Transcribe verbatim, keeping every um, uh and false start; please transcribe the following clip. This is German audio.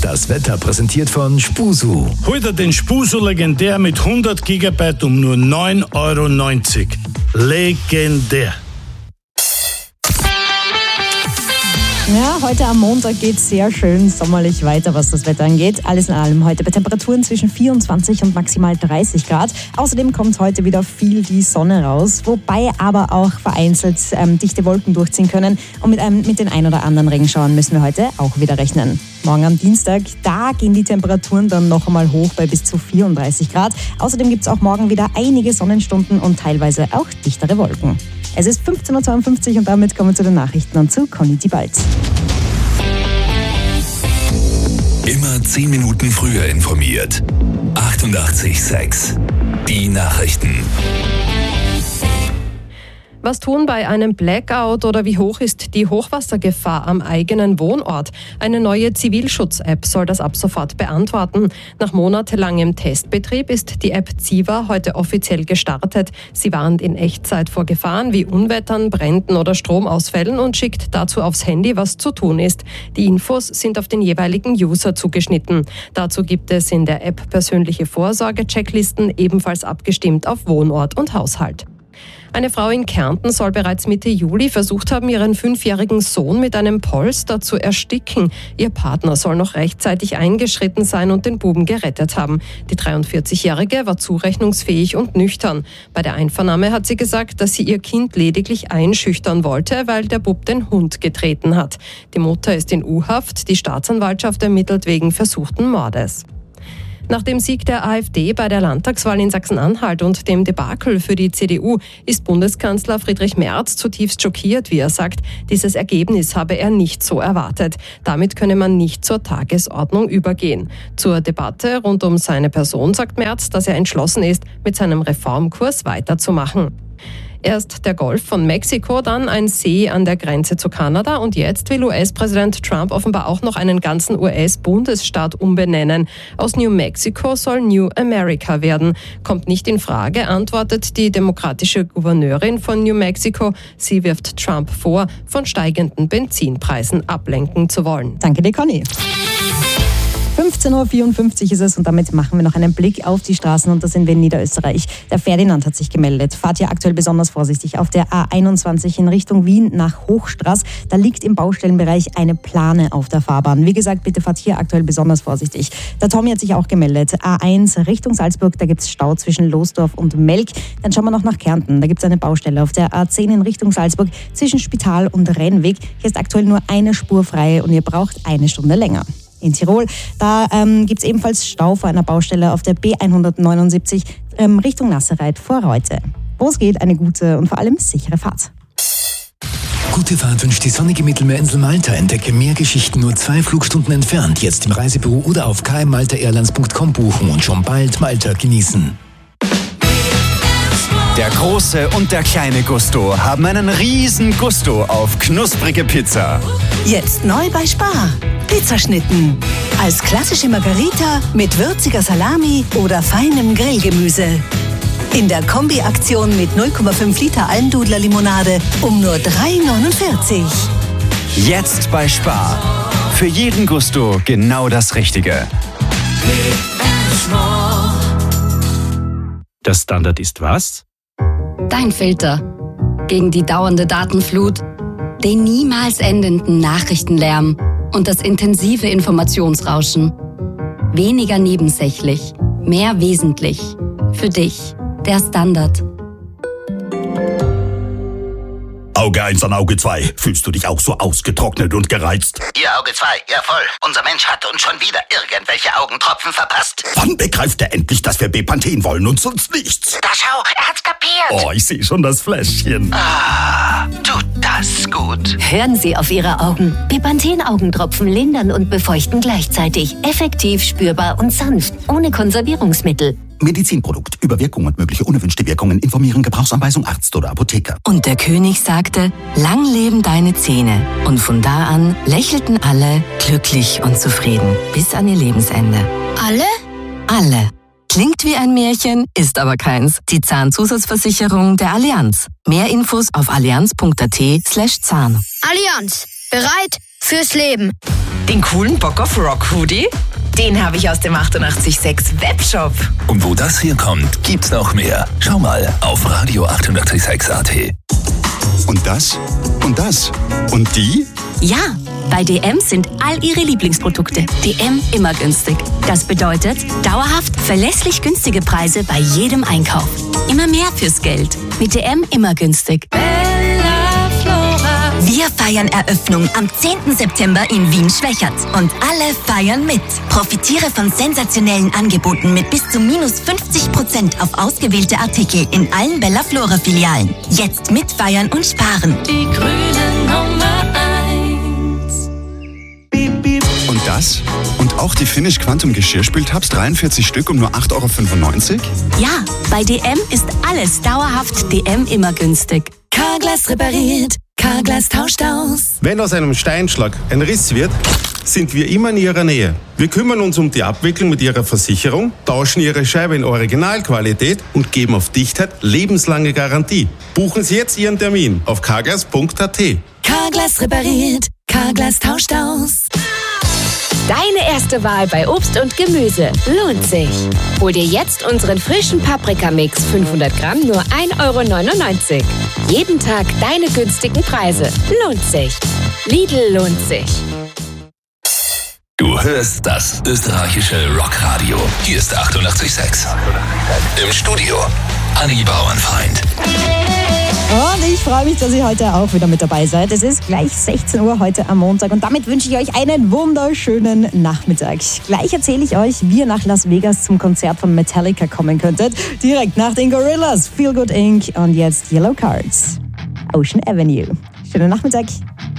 Das Wetter präsentiert von Spusu. Heute den Spusu legendär mit hundert Gigabyte um nur neun Euro neunzig. Legendär. Ja, heute am Montag geht es sehr schön sommerlich weiter, was das Wetter angeht. Alles in allem heute bei Temperaturen zwischen vierundzwanzig und maximal dreißig Grad. Außerdem kommt heute wieder viel die Sonne raus, wobei aber auch vereinzelt ähm, dichte Wolken durchziehen können. Und mit, einem, mit den ein oder anderen Regenschauern müssen wir heute auch wieder rechnen. Morgen am Dienstag, da gehen die Temperaturen dann noch einmal hoch bei bis zu vierunddreißig Grad. Außerdem gibt es auch morgen wieder einige Sonnenstunden und teilweise auch dichtere Wolken. Es ist fünfzehn Uhr zweiundfünfzig und damit kommen wir zu den Nachrichten und zu Conny Balz. Immer zehn Minuten früher informiert. achtundachtzig Komma sechs. Die Nachrichten. Was tun bei einem Blackout oder wie hoch ist die Hochwassergefahr am eigenen Wohnort? Eine neue Zivilschutz-App soll das ab sofort beantworten. Nach monatelangem Testbetrieb ist die App Ziva heute offiziell gestartet. Sie warnt in Echtzeit vor Gefahren wie Unwettern, Bränden oder Stromausfällen und schickt dazu aufs Handy, was zu tun ist. Die Infos sind auf den jeweiligen User zugeschnitten. Dazu gibt es in der App persönliche Vorsorge-Checklisten, ebenfalls abgestimmt auf Wohnort und Haushalt. Eine Frau in Kärnten soll bereits Mitte Juli versucht haben, ihren fünfjährigen Sohn mit einem Polster zu ersticken. Ihr Partner soll noch rechtzeitig eingeschritten sein und den Buben gerettet haben. Die dreiundvierzigjährige war zurechnungsfähig und nüchtern. Bei der Einvernahme hat sie gesagt, dass sie ihr Kind lediglich einschüchtern wollte, weil der Bub den Hund getreten hat. Die Mutter ist in U-Haft. Die Staatsanwaltschaft ermittelt wegen versuchten Mordes. Nach dem Sieg der AfD bei der Landtagswahl in Sachsen-Anhalt und dem Debakel für die C D U ist Bundeskanzler Friedrich Merz zutiefst schockiert, wie er sagt. Dieses Ergebnis habe er nicht so erwartet. Damit könne man nicht zur Tagesordnung übergehen. Zur Debatte rund um seine Person sagt Merz, dass er entschlossen ist, mit seinem Reformkurs weiterzumachen. Erst der Golf von Mexiko, dann ein See an der Grenze zu Kanada und jetzt will U S-Präsident Trump offenbar auch noch einen ganzen U S-Bundesstaat umbenennen. Aus New Mexico soll New America werden. Kommt nicht in Frage, antwortet die demokratische Gouverneurin von New Mexico. Sie wirft Trump vor, von steigenden Benzinpreisen ablenken zu wollen. Danke dir, Conny. fünfzehn Uhr vierundfünfzig ist es und damit machen wir noch einen Blick auf die Straßen und das sind wir in Niederösterreich. Der Ferdinand hat sich gemeldet. Fahrt hier aktuell besonders vorsichtig auf der A einundzwanzig in Richtung Wien nach Hochstraß. Da liegt im Baustellenbereich eine Plane auf der Fahrbahn. Wie gesagt, bitte fahrt hier aktuell besonders vorsichtig. Der Tommy hat sich auch gemeldet. A eins Richtung Salzburg, da gibt es Stau zwischen Losdorf und Melk. Dann schauen wir noch nach Kärnten. Da gibt es eine Baustelle auf der A zehn in Richtung Salzburg zwischen Spital und Rennweg. Hier ist aktuell nur eine Spur frei und ihr braucht eine Stunde länger. In Tirol, da ähm, gibt es ebenfalls Stau vor einer Baustelle auf der B hundertneunundsiebzig ähm, Richtung Nassereit vor Reute. Wo es geht, eine gute und vor allem sichere Fahrt. Gute Fahrt wünscht die sonnige Mittelmeerinsel Malta. Entdecke mehr Geschichten nur zwei Flugstunden entfernt. Jetzt im Reisebüro oder auf k m malta airlines punkt com buchen und schon bald Malta genießen. Der große und der kleine Gusto haben einen riesen Gusto auf knusprige Pizza. Jetzt neu bei Spar. Pizzaschnitten. Als klassische Margarita mit würziger Salami oder feinem Grillgemüse. In der Kombi-Aktion mit null Komma fünf Liter Almdudler-Limonade um nur drei neunundvierzig. Jetzt bei Spar. Für jeden Gusto genau das Richtige. Der Standard ist was? Dein Filter. Gegen die dauernde Datenflut, den niemals endenden Nachrichtenlärm und das intensive Informationsrauschen. Weniger nebensächlich, mehr wesentlich. Für dich, der Standard. Auge eins an Auge zwei. Fühlst du dich auch so ausgetrocknet und gereizt? Ihr Auge zwei, ja voll. Unser Mensch hat uns schon wieder irgendwelche Augentropfen verpasst. Wann begreift er endlich, dass wir Bepanthen wollen und sonst nichts? Da schau, er hat's kapiert. Oh, ich sehe schon das Fläschchen. Ah, tut das gut. Hören Sie auf Ihre Augen. Bepanthen-Augentropfen lindern und befeuchten gleichzeitig. Effektiv, spürbar und sanft. Ohne Konservierungsmittel. Medizinprodukt. Über Wirkung und mögliche unerwünschte Wirkungen informieren. Gebrauchsanweisung Arzt oder Apotheker. Und der König sagte, lang leben deine Zähne. Und von da an lächelten alle glücklich und zufrieden. Bis an ihr Lebensende. Alle? Alle. Klingt wie ein Märchen, ist aber keins. Die Zahnzusatzversicherung der Allianz. Mehr Infos auf allianz punkt at slash Zahn. Allianz. Bereit fürs Leben. Den coolen Bock of Rock Hoodie? Den habe ich aus dem achtundachtzig Komma sechs Webshop. Und wo das herkommt, gibt's noch mehr. Schau mal auf radio achtundachtzig Komma sechs Punkt a t. Und das? Und das? Und die? Ja, bei D M sind all ihre Lieblingsprodukte D M immer günstig. Das bedeutet dauerhaft verlässlich günstige Preise bei jedem Einkauf. Immer mehr fürs Geld. Mit D M immer günstig. Wir feiern Eröffnung am zehnten September in Wien-Schwächert. Und alle feiern mit. Profitiere von sensationellen Angeboten mit bis zu minus fünfzig Prozent auf ausgewählte Artikel in allen Bella Flora Filialen. Jetzt mitfeiern und sparen. Die grüne Nummer eins. Und das? Und auch die Finish Quantum Geschirrspültabs, dreiundvierzig Stück um nur acht Euro fünfundneunzig? Ja, bei D M ist alles dauerhaft D M immer günstig. Carglass repariert. Carglass tauscht aus. Wenn aus einem Steinschlag ein Riss wird, sind wir immer in Ihrer Nähe. Wir kümmern uns um die Abwicklung mit Ihrer Versicherung, tauschen Ihre Scheibe in Originalqualität und geben auf Dichtheit lebenslange Garantie. Buchen Sie jetzt Ihren Termin auf carglass punkt a t. Carglass repariert. Carglass tauscht aus. Deine erste Wahl bei Obst und Gemüse lohnt sich. Hol dir jetzt unseren frischen Paprikamix fünfhundert Gramm nur ein Euro neunundneunzig. Jeden Tag deine günstigen Preise. Lohnt sich. Lidl lohnt sich. Du hörst das österreichische Rockradio. Hier ist achtundachtzig Komma sechs. Im Studio Anni Bauernfeind. Und ich freue mich, dass ihr heute auch wieder mit dabei seid. Es ist gleich sechzehn Uhr heute am Montag und damit wünsche ich euch einen wunderschönen Nachmittag. Gleich erzähle ich euch, wie ihr nach Las Vegas zum Konzert von Metallica kommen könntet. Direkt nach den Gorillaz, Feel Good Incorporated und jetzt Yellow Cards, Ocean Avenue. Schönen Nachmittag.